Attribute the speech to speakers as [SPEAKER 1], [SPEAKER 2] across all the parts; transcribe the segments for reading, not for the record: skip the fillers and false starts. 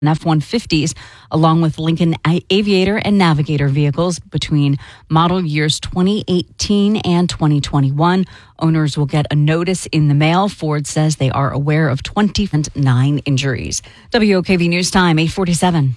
[SPEAKER 1] F-150s, along with Lincoln Aviator and Navigator vehicles between model years 2018 and 2021. Owners will get a notice in the mail. Ford says they are aware of 29 injuries. WOKV News Time, 8:47.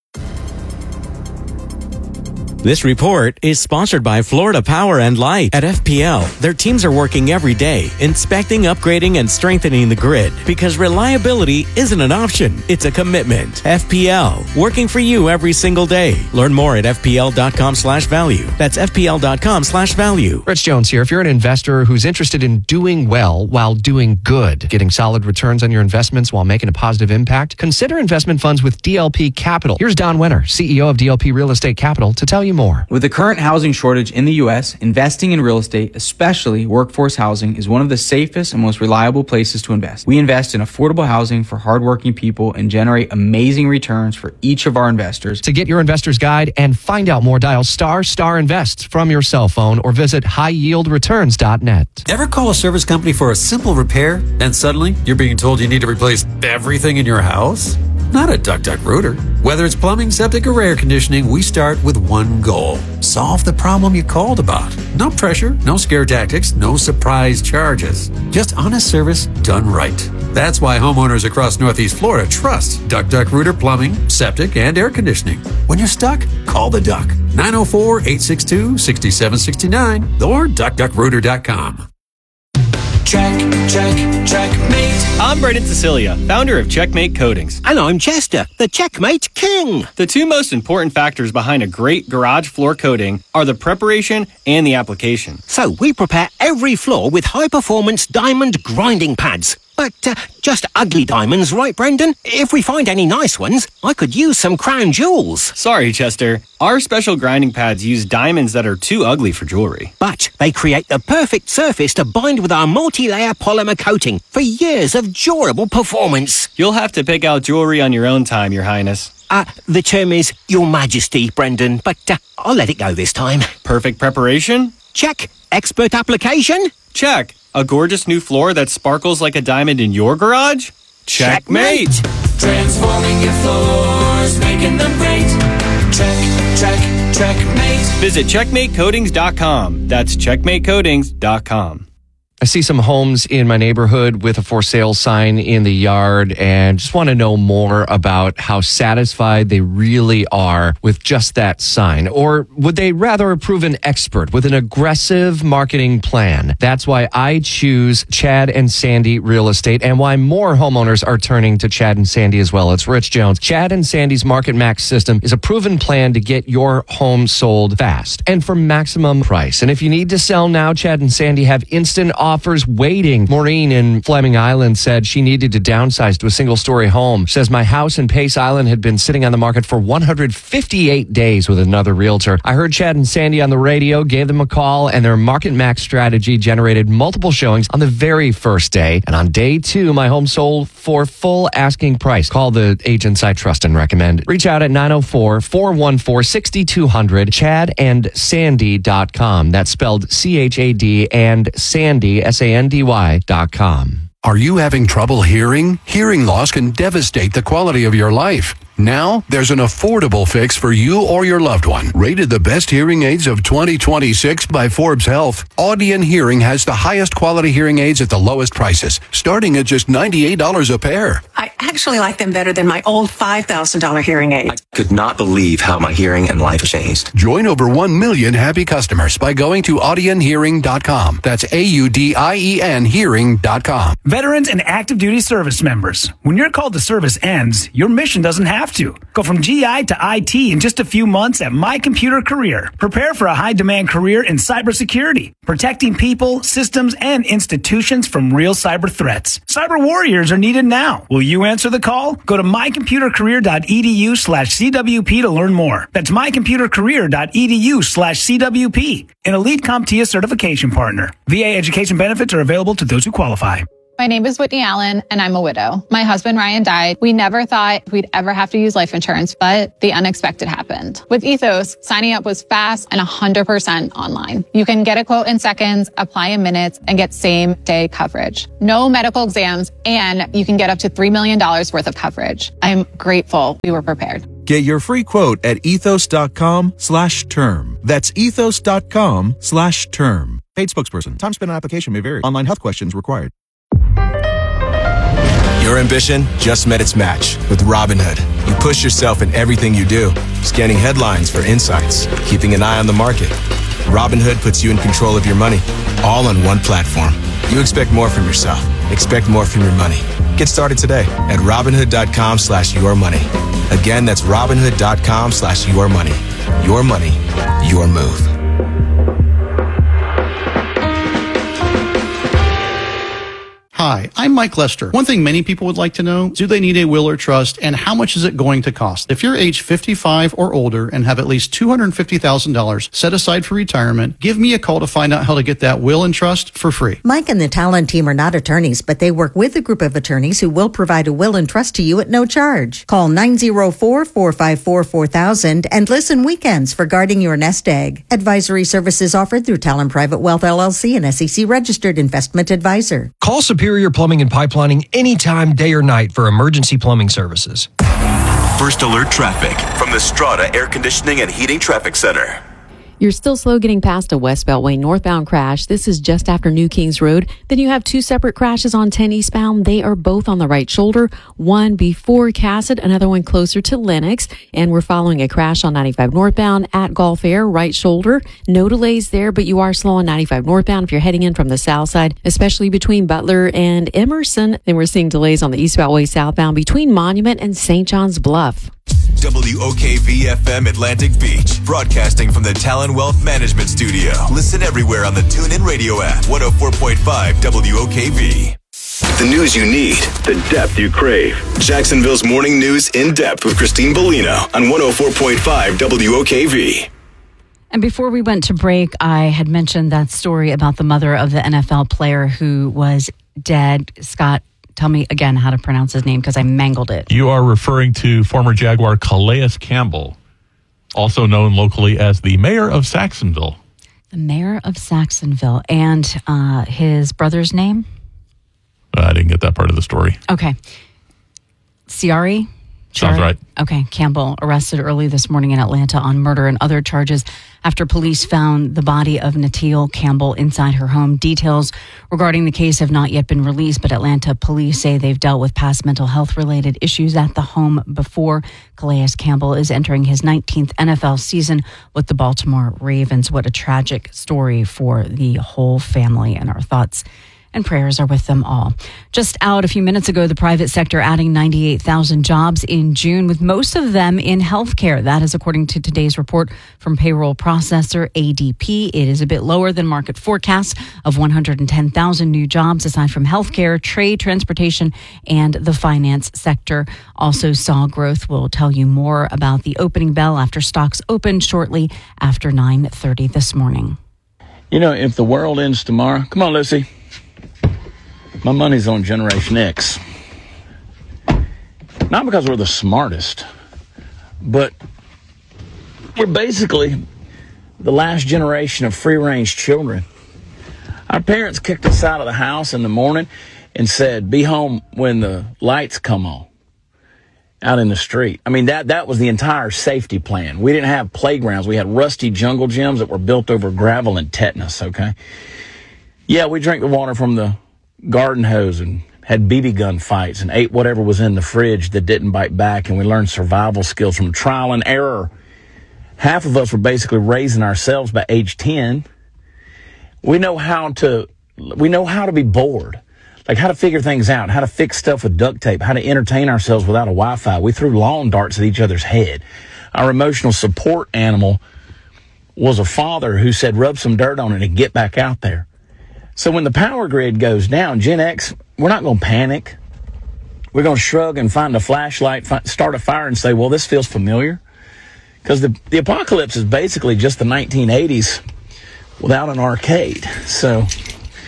[SPEAKER 2] This report is sponsored by Florida Power and Light. At FPL, their teams are working every day, inspecting, upgrading, and strengthening the grid. Because reliability isn't an option, it's a commitment. FPL, working for you every single day. Learn more at fpl.com/value. That's fpl.com/value.
[SPEAKER 3] Rich Jones here. If you're an investor who's interested in doing well while doing good, getting solid returns on your investments while making a positive impact, consider investment funds with DLP Capital. Here's Don Wenner, CEO of DLP Real Estate Capital, to tell you more.
[SPEAKER 4] With the current housing shortage in the U.S., investing in real estate, especially workforce housing, is one of the safest and most reliable places to invest. We invest in affordable housing for hardworking people and generate amazing returns for each of our investors.
[SPEAKER 3] To get your investor's guide and find out more, dial ** invest from your cell phone or visit highyieldreturns.net.
[SPEAKER 5] Ever call a service company for a simple repair and suddenly you're being told you need to replace everything in your house? Not at DuckDuckRooter. Whether it's plumbing, septic, or air conditioning, we start with one goal. Solve the problem you called about. No pressure, no scare tactics, no surprise charges. Just honest service done right. That's why homeowners across Northeast Florida trust DuckDuckRooter Plumbing, Septic, and Air Conditioning. When you're stuck, call the Duck. 904-862-6769 or DuckDuckRooter.com.
[SPEAKER 6] Checkmate.
[SPEAKER 7] I'm Brendan Cecilia, founder of Checkmate Coatings.
[SPEAKER 6] And I'm Chester, the Checkmate King.
[SPEAKER 7] The two most important factors behind a great garage floor coating are the preparation and the application.
[SPEAKER 6] So we prepare every floor with high-performance diamond grinding pads. But just ugly diamonds, right, Brendan? If we find any nice ones, I could use some crown jewels.
[SPEAKER 7] Sorry, Chester. Our special grinding pads use diamonds that are too ugly for jewelry.
[SPEAKER 6] But they create the perfect surface to bind with our multi-layer polymer coating for years of durable performance.
[SPEAKER 7] You'll have to pick out jewelry on your own time, Your Highness.
[SPEAKER 6] The term is Your Majesty, Brendan, but I'll let it go this time.
[SPEAKER 7] Perfect preparation?
[SPEAKER 6] Check. Expert application?
[SPEAKER 7] Check. A gorgeous new floor that sparkles like a diamond in your garage? Checkmate!
[SPEAKER 8] Transforming your floors, making them great. Checkmate.
[SPEAKER 7] Visit checkmatecoatings.com. That's checkmatecoatings.com.
[SPEAKER 3] I see some homes in my neighborhood with a for sale sign in the yard and just want to know more about how satisfied they really are with just that sign. Or would they rather approve an expert with an aggressive marketing plan? That's why I choose Chad and Sandy Real Estate and why more homeowners are turning to Chad and Sandy as well. It's Rich Jones. Chad and Sandy's Market Max system is a proven plan to get your home sold fast and for maximum price. And if you need to sell now, Chad and Sandy have instant offers waiting. Maureen in Fleming Island said she needed to downsize to a single-story home. She says, my house in Pace Island had been sitting on the market for 158 days with another realtor. I heard Chad and Sandy on the radio, gave them a call, and their Market Max strategy generated multiple showings on the very first day. And on day 2, my home sold for full asking price. Call the agents I trust and recommend. Reach out at 904-414-6200, chadandsandy.com. That's spelled C-H-A-D and Sandy, SANDY.com.
[SPEAKER 9] Are you having trouble hearing? Hearing loss can devastate the quality of your life. Now, there's an affordable fix for you or your loved one. Rated the best hearing aids of 2026 by Forbes Health, Audion Hearing has the highest quality hearing aids at the lowest prices, starting at just $98 a pair.
[SPEAKER 10] I actually like them better than my old $5,000 hearing aid.
[SPEAKER 11] I could not believe how my hearing and life changed.
[SPEAKER 9] Join over 1 million happy customers by going to audionhearing.com. That's AUDIEN hearing.com.
[SPEAKER 12] Veterans and active duty service members, when your call to service ends, your mission doesn't have to. Go from GI to IT in just a few months at My Computer Career. Prepare for a high-demand career in cybersecurity, protecting people, systems, and institutions from real cyber threats. Cyber warriors are needed now. Will you answer the call? Go to mycomputercareer.edu/CWP to learn more. That's mycomputercareer.edu/CWP, an elite CompTIA certification partner. VA education benefits are available to those who qualify.
[SPEAKER 13] My name is Whitney Allen, and I'm a widow. My husband, Ryan, died. We never thought we'd ever have to use life insurance, but the unexpected happened. With Ethos, signing up was fast and 100% online. You can get a quote in seconds, apply in minutes, and get same-day coverage. No medical exams, and you can get up to $3 million worth of coverage. I'm grateful we were prepared.
[SPEAKER 14] Get your free quote at ethos.com/term. That's ethos.com/term. Paid spokesperson. Time spent on application may vary. Online health questions required.
[SPEAKER 15] Your ambition just met its match with Robinhood. You push yourself in everything you do, scanning headlines for insights, keeping an eye on the market. Robinhood puts you in control of your money, all on one platform. You expect more from yourself. Expect more from your money. Get started today at Robinhood.com/yourmoney. Again, that's Robinhood.com/yourmoney. Your money, your move.
[SPEAKER 16] Hi, I'm Mike Lester. One thing many people would like to know, do they need a will or trust, and how much is it going to cost? If you're age 55 or older and have at least $250,000 set aside for retirement, give me a call to find out how to get that will and trust for free.
[SPEAKER 17] Mike and the Talon team are not attorneys, but they work with a group of attorneys who will provide a will and trust to you at no charge. Call 904-454-4000 and listen weekends for guarding your nest egg. Advisory services offered through Talon Private Wealth LLC, an SEC-registered investment advisor.
[SPEAKER 18] Call Superior Plumbing and Pipelining anytime, day or night for emergency plumbing services.
[SPEAKER 19] First alert traffic from the Strata Air Conditioning and Heating Traffic Center.
[SPEAKER 20] You're still slow getting past a West Beltway northbound crash. This is just after New Kings Road. Then you have two separate crashes on 10 eastbound. They are both on the right shoulder. One before Cassett, another one closer to Lenox. And we're following a crash on 95 northbound at Gulf Air, right shoulder. No delays there, but you are slow on 95 northbound if you're heading in from the south side, especially between Butler and Emerson. Then we're seeing delays on the East Beltway southbound between Monument and St. John's Bluff.
[SPEAKER 19] WOKV-FM Atlantic Beach, broadcasting from the Talon Wealth Management Studio. Listen everywhere on the TuneIn Radio app. 104.5 WOKV. The news you need, the depth you crave. Jacksonville's Morning News in Depth with Christine Bellino on 104.5 WOKV.
[SPEAKER 1] And before we went to break, I had mentioned that story about the mother of the NFL player who was dead. Scott, tell me again how to pronounce his name because I mangled it.
[SPEAKER 21] You are referring to former Jaguar Calais Campbell, also known locally as the mayor of Saxonville.
[SPEAKER 1] The mayor of Saxonville. And his brother's name?
[SPEAKER 21] I didn't get that part of the story.
[SPEAKER 1] Okay. Ciari?
[SPEAKER 21] Sounds right.
[SPEAKER 1] Okay. Campbell arrested early this morning in Atlanta on murder and other charges after police found the body of Natil Campbell inside her home. Details regarding the case have not yet been released, but Atlanta police say they've dealt with past mental health related issues at the home before. Calais Campbell is entering his 19th NFL season with the Baltimore Ravens. What a tragic story for the whole family, and our thoughts and prayers are with them all. Just out a few minutes ago, the private sector adding 98,000 jobs in June, with most of them in healthcare. That is according to today's report from payroll processor ADP. It is a bit lower than market forecasts of 110,000 new jobs, aside from healthcare, trade, transportation, and the finance sector. Also saw growth. We'll tell you more about the opening bell after stocks opened shortly after 9:30 this morning.
[SPEAKER 22] You know, if the world ends tomorrow, come on, Lucy. My money's on Generation X. Not because we're the smartest, but we're basically the last generation of free-range children. Our parents kicked us out of the house in the morning and said, be home when the lights come on out in the street. I mean, that was the entire safety plan. We didn't have playgrounds. We had rusty jungle gyms that were built over gravel and tetanus, okay? Yeah, we drank the water from the garden hose and had BB gun fights and ate whatever was in the fridge that didn't bite back, and we learned survival skills from trial and error. Half of us were basically raising ourselves by age 10. We know how to be bored, like how to figure things out, how to fix stuff with duct tape, how to entertain ourselves without a Wi-Fi. We threw lawn darts at each other's head. Our emotional support animal was a father who said, rub some dirt on it and get back out there. So when the power grid goes down, Gen X, we're not going to panic. We're going to shrug and find a flashlight, start a fire and say, well, this feels familiar. Because the apocalypse is basically just the 1980s without an arcade. So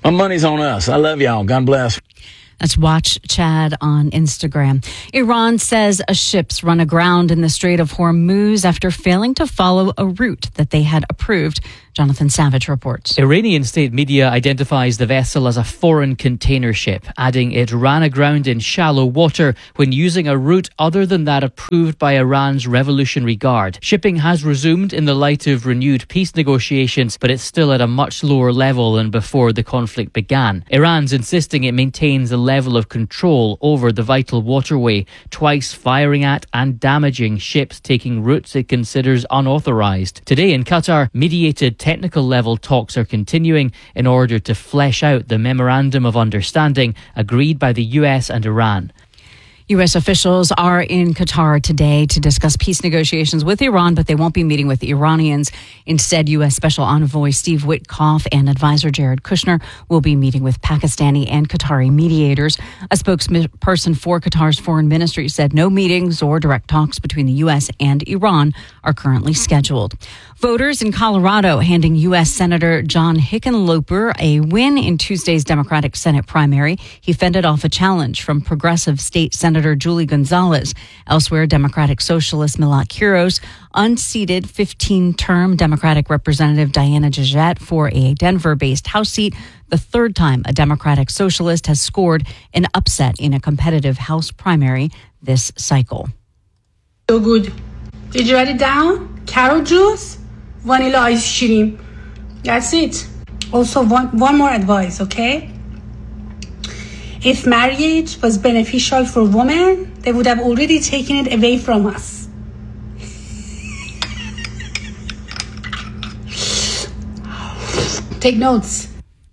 [SPEAKER 22] My money's on us. I love y'all. God bless.
[SPEAKER 1] That's Watch Chad on Instagram. Iran says a ship's run aground in the Strait of Hormuz after failing to follow a route that they had approved. Jonathan Savage reports.
[SPEAKER 2] Iranian state media identifies the vessel as a foreign container ship, adding it ran aground in shallow water when using a route other than that approved by Iran's Revolutionary Guard. Shipping has resumed in the light of renewed peace negotiations, but it's still at a much lower level than before the conflict began. Iran's insisting it maintains a level of control over the vital waterway, twice firing at and damaging ships taking routes it considers unauthorized. Today in Qatar, mediated technical level talks are continuing in order to flesh out the memorandum of understanding agreed by the US and Iran.
[SPEAKER 1] U.S. officials are in Qatar today to discuss peace negotiations with Iran, but they won't be meeting with the Iranians. Instead, U.S. Special Envoy Steve Witkoff and advisor Jared Kushner will be meeting with Pakistani and Qatari mediators. A spokesperson for Qatar's foreign ministry said no meetings or direct talks between the U.S. and Iran are currently scheduled. Voters in Colorado handing U.S. Senator John Hickenlooper a win in Tuesday's Democratic Senate primary. He fended off a challenge from progressive state Senator Julie Gonzalez. Elsewhere, Democratic Socialist Milot Quiros unseated 15-term Democratic Representative Diana Georgette for a Denver-based House seat, the third time a Democratic Socialist has scored an upset in a competitive House primary this cycle.
[SPEAKER 4] So good. Did you write it down? Carrot juice, vanilla ice cream. That's it. Also, one more advice, okay? If marriage was beneficial for women, they would have already taken it away from us. Take notes.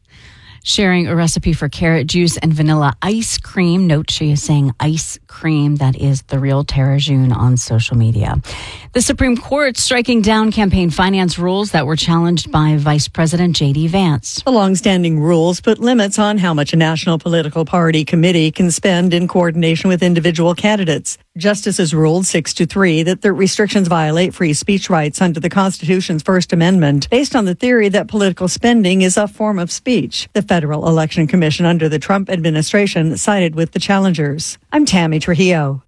[SPEAKER 1] Sharing a recipe for carrot juice and vanilla ice cream. Note she is saying ice cream. That is the real Tara June on social media. The Supreme Court striking down campaign finance rules that were challenged by Vice President J.D. Vance.
[SPEAKER 23] The longstanding rules put limits on how much a national political party committee can spend in coordination with individual candidates. Justices ruled 6-3 that the restrictions violate free speech rights under the Constitution's First Amendment based on the theory that political spending is a form of speech. The Federal Election Commission under the Trump administration sided with the challengers. I'm Tammy Trujillo.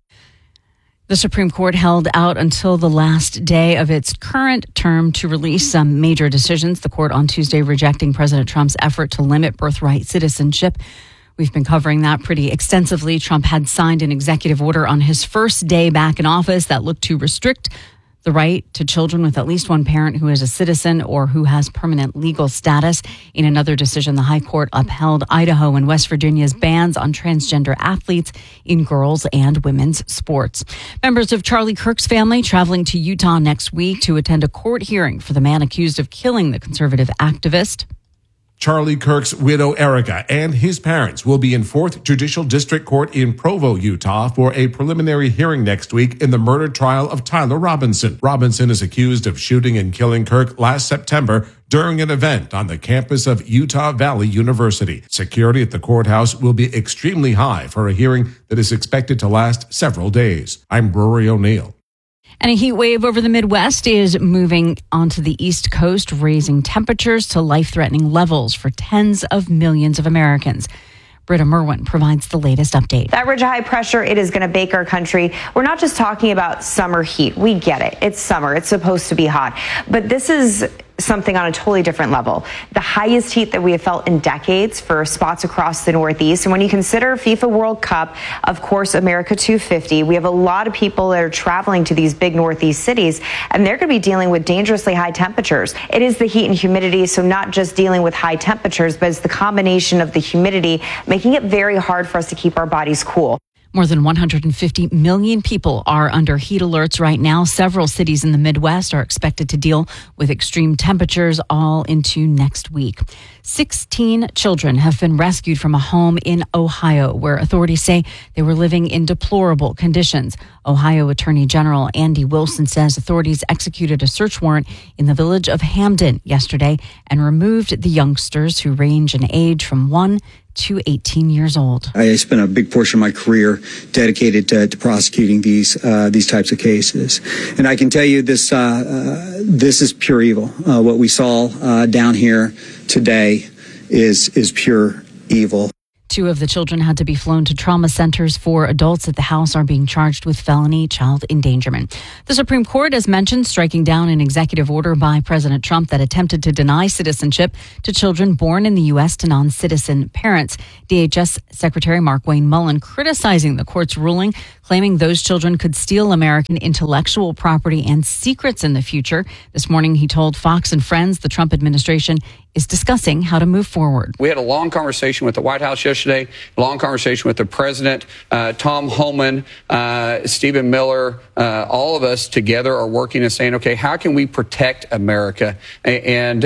[SPEAKER 1] The Supreme Court held out until the last day of its current term to release some major decisions. The court on Tuesday rejecting President Trump's effort to limit birthright citizenship. We've been covering that pretty extensively. Trump had signed an executive order on his first day back in office that looked to restrict the right to children with at least one parent who is a citizen or who has permanent legal status. In another decision, the High Court upheld Idaho and West Virginia's bans on transgender athletes in girls' and women's sports. Members of Charlie Kirk's family traveling to Utah next week to attend a court hearing for the man accused of killing the conservative activist.
[SPEAKER 24] Charlie Kirk's widow, Erica, and his parents will be in 4th Judicial District Court in Provo, Utah, for a preliminary hearing next week in the murder trial of Tyler Robinson. Robinson is accused of shooting and killing Kirk last September during an event on the campus of Utah Valley University. Security at the courthouse will be extremely high for a hearing that is expected to last several days. I'm Rory O'Neill.
[SPEAKER 1] And a heat wave over the Midwest is moving onto the East Coast, raising temperatures to life-threatening levels for tens of millions of Americans. Britta Merwin provides the latest update.
[SPEAKER 25] That ridge of high pressure, it is going to bake our country. We're not just talking about summer heat. We get it. It's summer. It's supposed to be hot. But this is something on a totally different level. The highest heat that we have felt in decades for spots across the Northeast. And when you consider FIFA World Cup, of course, America 250, we have a lot of people that are traveling to these big Northeast cities, and they're going to be dealing with dangerously high temperatures. It is the heat and humidity, so not just dealing with high temperatures, but it's the combination of the humidity, making it very hard for us to keep our bodies cool.
[SPEAKER 1] More than 150 million people are under heat alerts right now. Several cities in the Midwest are expected to deal with extreme temperatures all into next week. 16 children have been rescued from a home in Ohio where authorities say they were living in deplorable conditions. Ohio Attorney General Andy Wilson says authorities executed a search warrant in the village of Hamden yesterday and removed the youngsters who range in age from 1 to 18 years old.
[SPEAKER 26] I spent a big portion of my career dedicated to prosecuting these types of cases, and I can tell you this is pure evil. What we saw down here today is pure evil.
[SPEAKER 1] 2 of the children had to be flown to trauma centers. 4 adults at the house are being charged with felony child endangerment. The Supreme Court, as mentioned, striking down an executive order by President Trump that attempted to deny citizenship to children born in the U.S. to non-citizen parents. DHS Secretary Markwayne Mullin criticizing the court's ruling, claiming those children could steal American intellectual property and secrets in the future. This morning, he told Fox and Friends the Trump administration is discussing how to move forward.
[SPEAKER 3] We had a long conversation with the White House yesterday, a long conversation with the president, Tom Homan, Stephen Miller, all of us together are working and saying, okay, how can we protect America and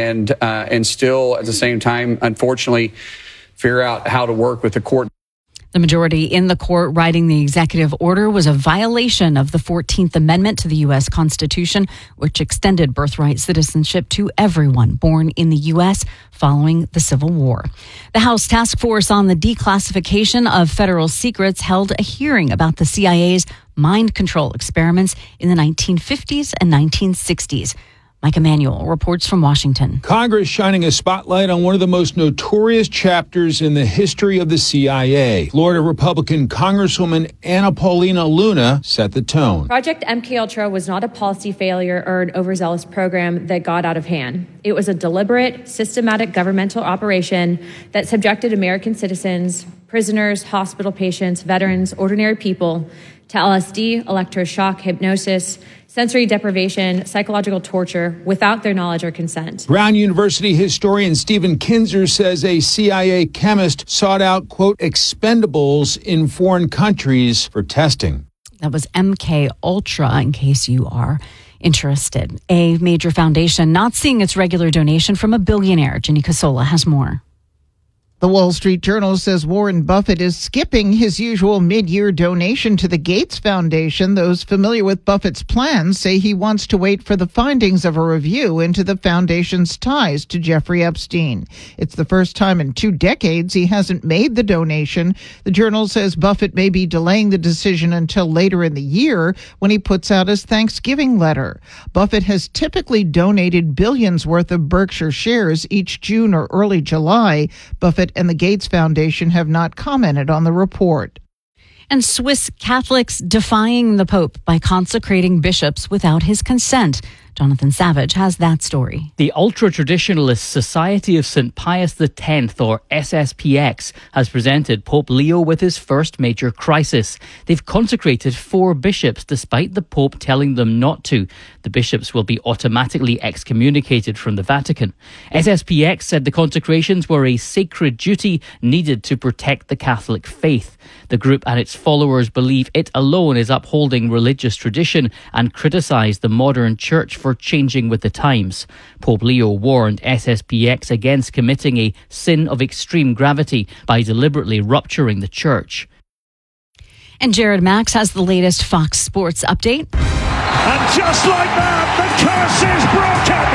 [SPEAKER 3] still at the same time, unfortunately, figure out how to work with the court.
[SPEAKER 1] The majority in the court writing the executive order was a violation of the 14th Amendment to the U.S. Constitution, which extended birthright citizenship to everyone born in the U.S. following the Civil War. The House Task Force on the Declassification of Federal Secrets held a hearing about the CIA's mind control experiments in the 1950s and 1960s. Mike Emanuel reports from Washington.
[SPEAKER 5] Congress shining a spotlight on one of the most notorious chapters in the history of the CIA. Florida Republican Congresswoman Anna Paulina Luna set the tone.
[SPEAKER 6] Project MKUltra was not a policy failure or an overzealous program that got out of hand. It was a deliberate, systematic governmental operation that subjected American citizens, prisoners, hospital patients, veterans, ordinary people to LSD, electroshock, hypnosis, sensory deprivation, psychological torture without their knowledge or consent.
[SPEAKER 5] Brown University historian Stephen Kinzer says a CIA chemist sought out, quote, expendables in foreign countries for testing.
[SPEAKER 1] That was MKUltra, in case you are interested. A major foundation not seeing its regular donation from a billionaire. Ginny Casola has more.
[SPEAKER 7] The Wall Street Journal says Warren Buffett is skipping his usual mid-year donation to the Gates Foundation. Those familiar with Buffett's plans say he wants to wait for the findings of a review into the foundation's ties to Jeffrey Epstein. It's the first time in 2 decades he hasn't made the donation. The Journal says Buffett may be delaying the decision until later in the year when he puts out his Thanksgiving letter. Buffett has typically donated billions worth of Berkshire shares each June or early July. Buffett and the Gates Foundation have not commented on the report.
[SPEAKER 1] And Swiss Catholics defying the Pope by consecrating bishops without his consent. Jonathan Savage has that story.
[SPEAKER 2] The ultra-traditionalist Society of St. Pius X, or SSPX, has presented Pope Leo with his first major crisis. They've consecrated 4 bishops despite the Pope telling them not to. The bishops will be automatically excommunicated from the Vatican. SSPX said the consecrations were a sacred duty needed to protect the Catholic faith. The group and its followers believe it alone is upholding religious tradition and criticise the modern church for changing with the times. Pope Leo warned SSPX against committing a sin of extreme gravity by deliberately rupturing the church.
[SPEAKER 1] And Jared Max has the latest Fox Sports update.
[SPEAKER 8] And just like that, the curse is broken.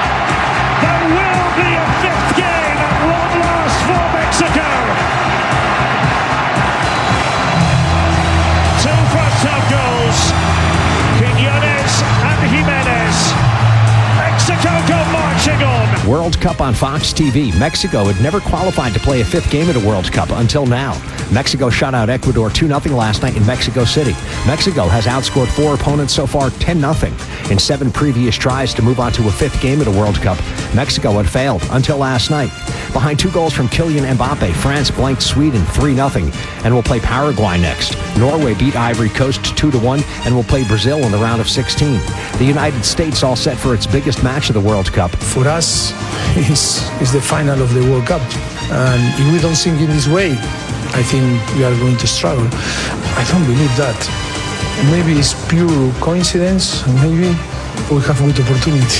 [SPEAKER 8] There will be a 5th game at long last for Mexico. 2 first-half goals. Quiñones and Jimenez. Mexico go marching on.
[SPEAKER 10] World Cup on Fox TV. Mexico had never qualified to play a 5th game at a World Cup until now. Mexico shut out Ecuador 2-0 last night in Mexico City. Mexico has outscored 4 opponents so far 10-0. In 7 previous tries to move on to a 5th game at a World Cup, Mexico had failed until last night. Behind 2 goals from Kylian Mbappe, France blanked Sweden 3-0 and will play Paraguay next. Norway beat Ivory Coast 2-1 and will play Brazil in the round of 16. The United States all set for its biggest match of the World Cup.
[SPEAKER 27] For us, it's the final of the World Cup. And if we don't think in this way, I think we are going to struggle. I don't believe that. Maybe it's pure coincidence. Maybe we have a good opportunity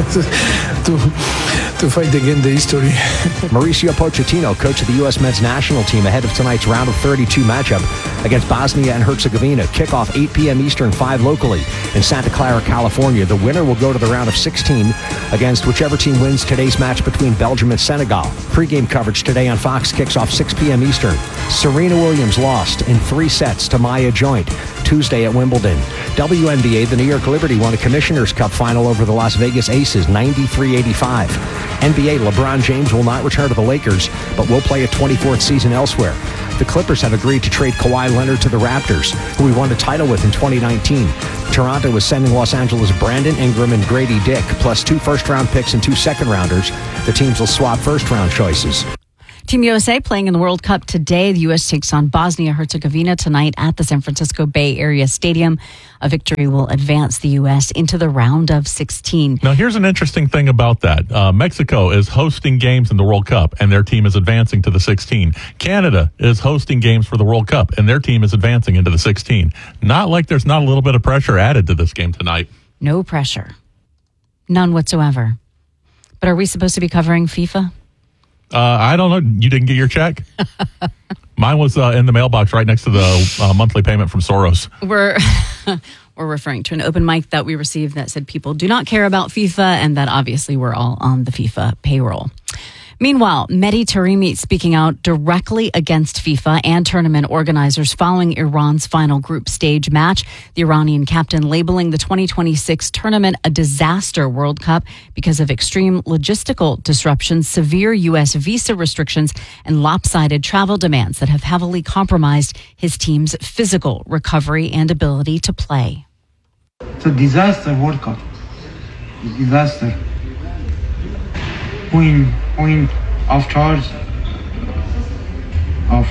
[SPEAKER 27] to fight again the history.
[SPEAKER 10] Mauricio Pochettino, coach of the U.S. men's national team, ahead of tonight's round of 32 matchup against Bosnia and Herzegovina. Kickoff 8 p.m. Eastern, 5 locally in Santa Clara, California. The winner will go to the round of 16 against whichever team wins today's match between Belgium and Senegal. Pre-game coverage today on Fox kicks off 6 p.m. Eastern. Serena Williams lost in 3 sets to Maya Joint Tuesday at Wimbledon. WNBA, the New York Liberty won a Commissioner's Cup final over the Las Vegas Aces, 93-85. NBA, LeBron James will not return to the Lakers, but will play a 24th season elsewhere. The Clippers have agreed to trade Kawhi Leonard to the Raptors, who he won a title with in 2019. Toronto is sending Los Angeles Brandon Ingram and Grady Dick, plus 2 first-round picks and 2 second-rounders. The teams will swap first-round choices.
[SPEAKER 1] Team USA playing in the World Cup today. The U.S. takes on Bosnia-Herzegovina tonight at the San Francisco Bay Area Stadium. A victory will advance the U.S. into the round of 16.
[SPEAKER 21] Now, here's an interesting thing about that. Mexico is hosting games in the World Cup, and their team is advancing to the 16. Canada is hosting games for the World Cup, and their team is advancing into the 16. Not like there's not a little bit of pressure added to this game tonight.
[SPEAKER 1] No pressure. None whatsoever. But are we supposed to be covering FIFA?
[SPEAKER 21] I don't know. You didn't get your check? Mine was in the mailbox right next to the monthly payment from Soros.
[SPEAKER 1] We're referring to an open mic that we received that said people do not care about FIFA and that obviously we're all on the FIFA payroll. Meanwhile, Mehdi Taremi speaking out directly against FIFA and tournament organizers following Iran's final group stage match. The Iranian captain labeling the 2026 tournament a disaster World Cup because of extreme logistical disruptions, severe U.S. visa restrictions, and lopsided travel demands that have heavily compromised his team's physical recovery and ability to play.
[SPEAKER 9] It's a disaster World Cup. It's a disaster. Point of charge of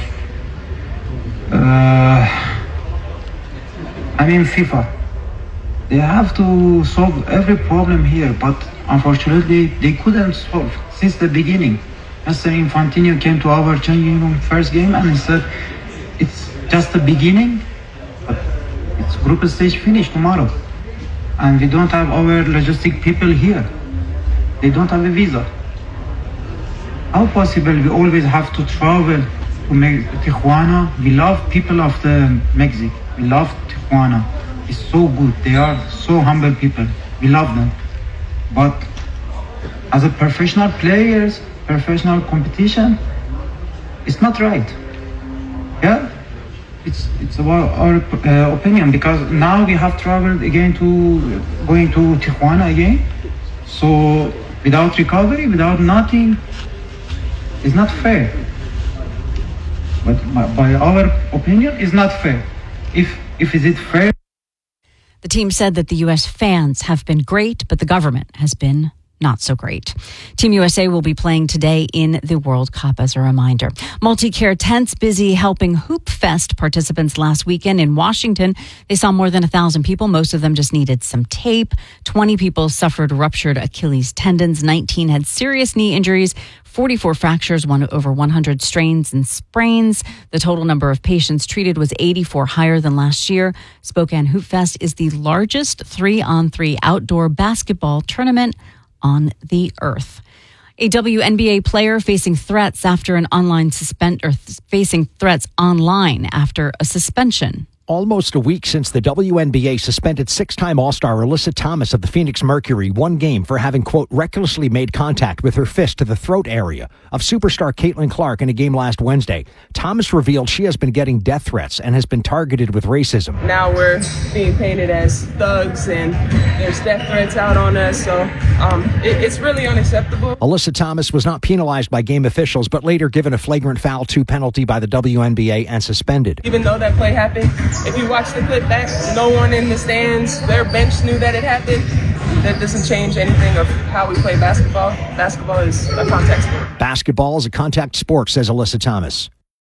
[SPEAKER 9] FIFA. They have to solve every problem here, but unfortunately they couldn't solve since the beginning. Mr. Infantino came to our changing room first game and he said it's just the beginning, but it's group stage finish tomorrow, and we don't have our logistic people here. They don't have a visa. How possible we always have to travel to Tijuana? We love people of the Mexico. We love Tijuana. It's so good. They are so humble people. We love them. But as a professional players, professional competition, it's not right. Yeah? It's about our opinion, because now we have traveled again going to Tijuana again. So without recovery, without nothing, it's not fair. But by our opinion, it's not fair. If is it fair?
[SPEAKER 1] The team said that the U.S. fans have been great, but the government has been not so great. Team USA will be playing today in the World Cup, as a reminder. Multi-Care tents busy helping Hoop Fest participants last weekend in Washington. They saw more than 1,000 people. Most of them just needed some tape. 20 people suffered ruptured Achilles tendons. 19 had serious knee injuries. 44 fractures, over 100 strains and sprains. The total number of patients treated was 84, higher than last year. Spokane Hoop Fest is the largest 3-on-3 outdoor basketball tournament on the earth. A WNBA player facing threats after facing threats online after a suspension.
[SPEAKER 10] Almost a week since the WNBA suspended 6-time All-Star Alyssa Thomas of the Phoenix Mercury one game for having, quote, recklessly made contact with her fist to the throat area of superstar Caitlin Clark in a game last Wednesday. Thomas revealed she has been getting death threats and has been targeted with racism.
[SPEAKER 11] Now we're being painted as thugs and there's death threats out on us, so it's really unacceptable.
[SPEAKER 10] Alyssa Thomas was not penalized by game officials, but later given a flagrant foul 2 penalty by the WNBA and suspended.
[SPEAKER 11] Even though that play happened, if you watch the clip back, no one in the stands, their bench knew that it happened. That doesn't change anything of how we play basketball. Basketball is a contact sport.
[SPEAKER 10] Basketball is a contact sport, says Alyssa Thomas.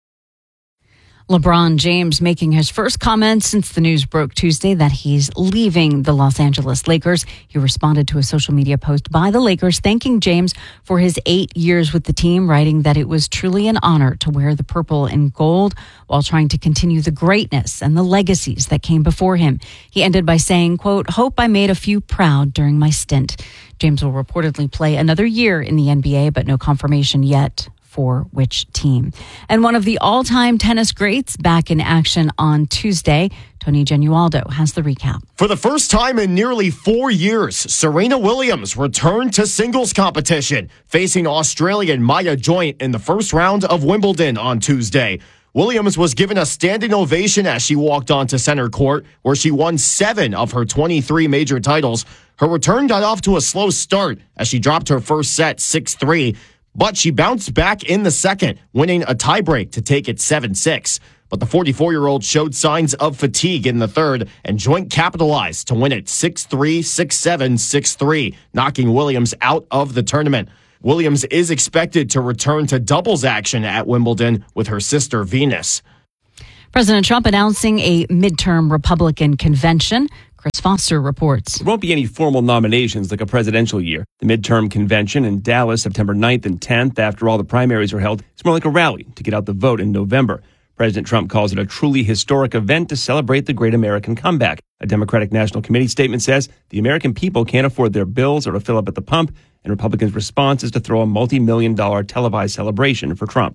[SPEAKER 1] LeBron James making his first comments since the news broke Tuesday that he's leaving the Los Angeles Lakers. He responded to a social media post by the Lakers thanking James for his 8 years with the team, writing that it was truly an honor to wear the purple and gold while trying to continue the greatness and the legacies that came before him. He ended by saying, quote, hope I made a few proud during my stint. James will reportedly play another year in the NBA, but no confirmation yet for which team. And one of the all-time tennis greats back in action on Tuesday, Tony Genualdo has the recap.
[SPEAKER 12] For the first time in nearly 4 years, Serena Williams returned to singles competition, facing Australian Maya Joint in the first round of Wimbledon on Tuesday. Williams was given a standing ovation as she walked onto center court, where she won 7 of her 23 major titles. Her return got off to a slow start as she dropped her first set 6-3, but she bounced back in the second, winning a tiebreak to take it 7-6. But the 44-year-old showed signs of fatigue in the third and joint capitalized to win it 6-3, 6-7, 6-3, knocking Williams out of the tournament. Williams is expected to return to doubles action at Wimbledon with her sister Venus.
[SPEAKER 1] President Trump announcing a midterm Republican convention. Chris Foster reports.
[SPEAKER 13] There won't be any formal nominations like a presidential year. The midterm convention in Dallas, September 9th and 10th, after all the primaries are held, it's more like a rally to get out the vote in November. President Trump calls it a truly historic event to celebrate the great American comeback. A Democratic National Committee statement says the American people can't afford their bills or to fill up at the pump, and Republicans' response is to throw a multi-million-dollar televised celebration for Trump.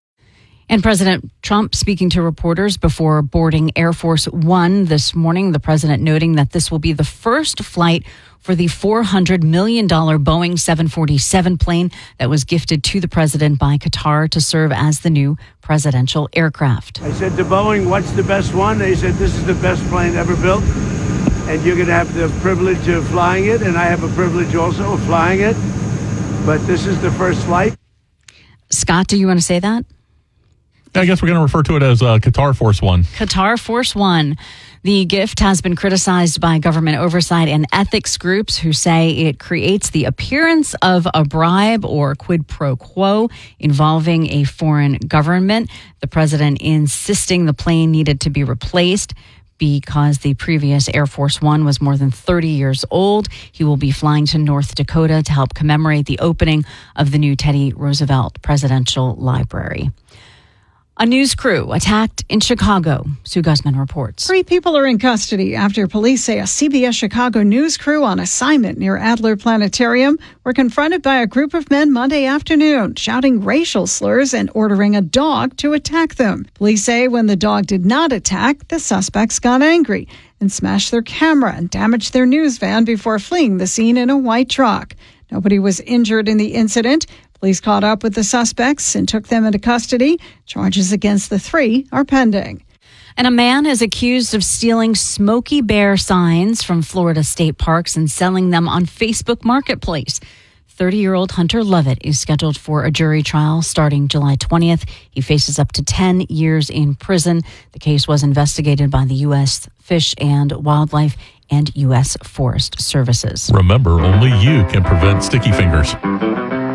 [SPEAKER 1] And President Trump speaking to reporters before boarding Air Force One this morning, the president noting that this will be the first flight for the $400 million Boeing 747 plane that was gifted to the president by Qatar to serve as the new presidential aircraft.
[SPEAKER 14] I said to Boeing, what's the best one? They said, this is the best plane ever built, and you're going to have the privilege of flying it, and I have a privilege also of flying it, but this is the first flight.
[SPEAKER 1] Scott, do you want to say that?
[SPEAKER 21] I guess we're going to refer to it as Qatar Force One.
[SPEAKER 1] Qatar Force One. The gift has been criticized by government oversight and ethics groups who say it creates the appearance of a bribe or quid pro quo involving a foreign government. The president insisting the plane needed to be replaced because the previous Air Force One was more than 30 years old. He will be flying to North Dakota to help commemorate the opening of the new Teddy Roosevelt Presidential Library. A news crew attacked in Chicago. Sue Guzman reports.
[SPEAKER 15] 3 people are in custody after police say a CBS Chicago news crew on assignment near Adler Planetarium were confronted by a group of men Monday afternoon, shouting racial slurs and ordering a dog to attack them. Police say when the dog did not attack, the suspects got angry and smashed their camera and damaged their news van before fleeing the scene in a white truck. Nobody was injured in the incident. Police caught up with the suspects and took them into custody. Charges against the 3 are pending.
[SPEAKER 1] And a man is accused of stealing Smokey Bear signs from Florida state parks and selling them on Facebook Marketplace. 30-year-old Hunter Lovett is scheduled for a jury trial starting July 20th. He faces up to 10 years in prison. The case was investigated by the U.S. Fish and Wildlife and U.S. Forest Services.
[SPEAKER 21] Remember, only you can prevent sticky fingers.